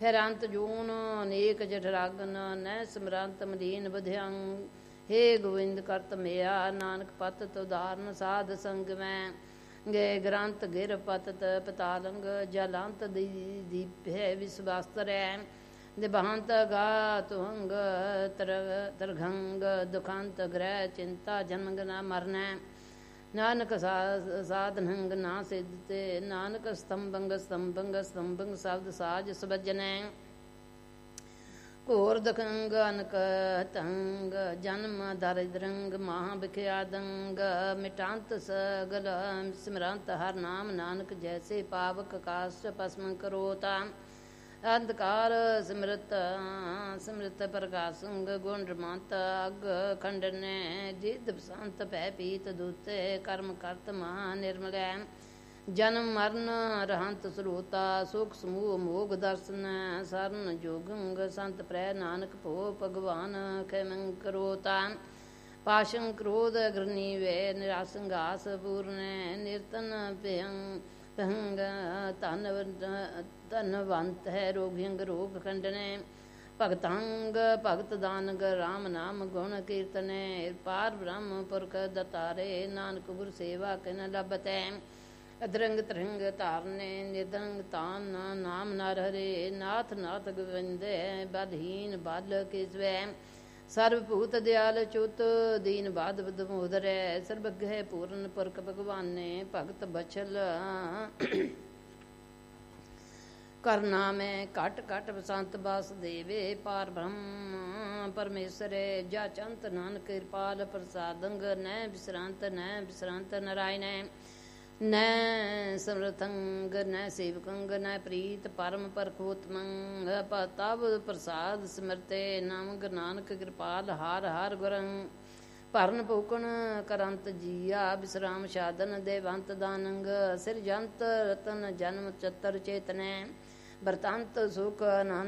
ਫਿਰ ਅੰਤ ਜੂਨ ਅਨੇਕ ਜਠਰਾਗਨ ਨੈ ਸਿਮਰੰਤ ਮਲੀਨ ਬਧਿਅੰਗ। ਹੇ ਗੋਬਿੰਦ ਕਰਤ ਮੇਰਾ ਨਾਨਕ ਪਤਤ ਉਦਾਰਨ ਸਾਧ ਸੰਗ ਮੈਂ। ਗੇ ਗ੍ਰੰਥ ਗਿਰ ਪਤਤ ਪਤਾਲੰਗ ਜਲੰਤ ਦੀਪੇ ਵਿਸਵਾਸਤਰੈ। ਦਿਬਹੰਤ ਗਾ ਤੁਹੰਗ ਤਰਘੰਗ ਦੁਖੰਤ ਗ੍ਰਹਿ ਚਿੰਤਾ ਜਨਮੰਗ ਨਾ ਮਰਨੈ। ਨਾਨਕ ਸਾਧਨੰਗ ਨਾ ਸਿੱਧਤੇ ਨਾਨਕ ਸਤੰਭੰਗ ਸਤੰਭੰਗ ਸਤੰਭੰਗ ਸ਼ਬਦ ਸਾਜ ਸੁਭਜਨੈ। ਘੋਰ ਦਖੰਗ ਅਨਕ ਤੰਗ ਜਨਮ ਦਰਿਦਰੰਗ ਮਹਾ ਬਿਖਿਆਦੰਗ। ਮਿਟਾਂਤ ਸਗਲ ਸਿਮਰੰਤ ਹਰ ਨਾਮ ਨਾਨਕ ਜੈਸੇ ਪਾਵਕ ਕਾਸ਼ ਭਸਮ ਕਰੋਤਾ। ਅੰਧਕਾਰ ਸਿਮਰਤ ਪ੍ਰਕਾਸ਼ੰਗ ਗੁੰਡਮੰਤ ਅਗ ਖੰਡਨੈ। ਜਿਦ ਬਸੰਤ ਭੈ ਪੀਤ ਦੂਤੇ ਕਰਮ ਕਰਤ ਮਹਾ ਨਿਰਮਲੈ। ਜਨਮ ਮਰਨ ਰਹੰਤ ਸਰੋਤਾ ਸੁਖ ਸਮੂਹ ਮੋਗ ਦਰਸ਼ਨ। ਸਰਨ ਜੋਗੰਗ ਸੰਤ ਪ੍ਰੈ ਨਾਨਕ ਭੋ ਭਗਵਾਨ ਖੈਮੰ ਕਰੋਤਾ। ਪਾਸ਼ੰ ਕ੍ਰੋਧ ਗ੍ਰਨੀ ਵੇ ਨਿਰਾਸੰਗਾਸ ਪੂਰਨੈ। ਨਿਰਤਨ ਭੰਗ ਧਨਵੰਤ ਹੈ ਰੋਗਿੰਗ ਰੋਗ ਖੰਡਨੈ। ਭਗਤੰਗ ਭਗਤ ਦਾਨਗ ਰਾਮ ਨਾਮ ਗੁਣ ਕੀਰਤਨੈ। ਪਾਰ ਬ੍ਰਹਮ ਪੁਰਖ ਦਤਾਰੇ ਨਾਨਕ ਗੁਰ ਸੇਵਾ ਕਿਨ ਲਭਤੈ। ਅਧਰੰਗ ਤਰੰਗ ਧਾਰਨੇ ਨਿਰਦੰਗ ਤਾਨ ਨਾਮ ਨਰ ਹਰੇ। ਨਾਥ ਨਾਥ ਗੋਵਿੰਦੈ ਬਦਹੀਨ ਬਲ ਕਿਸਵੈ। ਸਰਬ ਭੂਤ ਦਿਆਲ ਚੁਤ ਦੀਨ ਬਾਦ ਬਦਮੋਦਰੈ। ਸਰਬਗ੍ਰਹਿ ਪੂਰਨ ਪੁਰਖ ਭਗਵਾਨੇ ਭਗਤ ਬਛਲ ਕਰਨਾ ਮੈਂ। ਘਟ ਘਟ ਬਸੰਤ ਬਾਸ ਦੇਵੇ ਪਾਰ ਬ੍ਰਹਮ ਪਰਮੇਸ਼ਰੇ। ਜਾ ਚੰਤ ਨਾਨਕ ਕਿਰਪਾਲ ਪ੍ਰਸਾਦੰਗ ਨੈ ਵਿਸਰਾਂਤ ਨੈ ਵਿਸਰਾਂਤ ਨਰਾਇਣੈ। ਨੈ ਸਮਰਥੰਗ ਨੈ ਸੇਵਕੰਗ ਨੈ ਪ੍ਰੀਤ ਪਰਮ ਪਰਖੋਤਮੰਗ। ਤਬ ਪ੍ਰਸਾਦ ਸਿਮਰਤੇ ਨਾਮਕ ਨਾਨਕ ਕਿਰਪਾਲ ਹਾਰ ਹਾਰ ਗੁਰੰ। ਭਰਨ ਭੂਕਣ ਕਰੰਤ ਜੀਆ ਵਿਸਰਾਮ ਸਾਧਨ ਦੇਵੰਤ ਦਾਨੰਗ। ਸਿਰਜੰਤ ਰਤਨ ਜਨਮ ਚਤਰ ਚੇਤਨੈ। ਬਰਤੰਤ ਸੁਖ ਆਨੰਦ